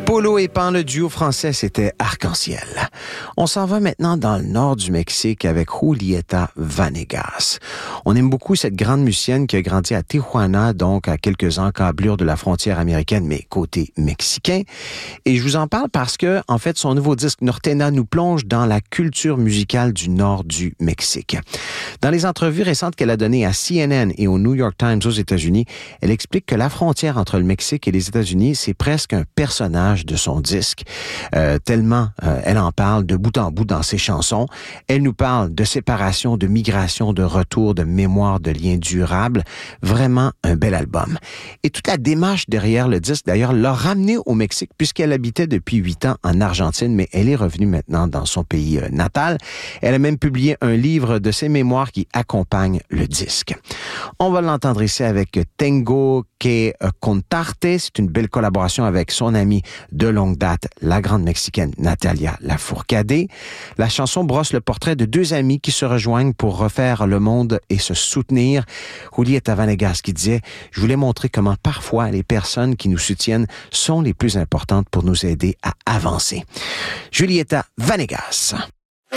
Polo et Pan, le duo français, c'était Arc-en-Ciel. On s'en va maintenant dans le nord du Mexique avec Julieta Vanegas. On aime beaucoup cette grande musicienne qui a grandi à Tijuana, donc à quelques encablures de la frontière américaine, mais côté mexicain. Et je vous en parle parce que, en fait, son nouveau disque Nortena nous plonge dans la culture musicale du nord du Mexique. Dans les entrevues récentes qu'elle a données à CNN et au New York Times aux États-Unis, elle explique que la frontière entre le Mexique et les États-Unis, c'est presque un personnage de son disque, tellement elle en parle de bout en bout dans ses chansons. Elle nous parle de séparation, de migration, de retour, de mémoire, de liens durables. Vraiment un bel album. Et toute la démarche derrière le disque, d'ailleurs, l'a ramenée au Mexique puisqu'elle habitait depuis 8 ans en Argentine, mais elle est revenue maintenant dans son pays natal. Elle a même publié un livre de ses mémoires qui accompagne le disque. On va l'entendre ici avec Tengo que Contarte. C'est une belle collaboration avec son amie de longue date, la grande Mexicaine Natalia Lafourcade. La chanson brosse le portrait de deux amis qui se rejoignent pour refaire le monde et se soutenir. Julieta Vanegas qui disait « Je voulais montrer comment parfois les personnes qui nous soutiennent sont les plus importantes pour nous aider à avancer. » Julieta Vanegas.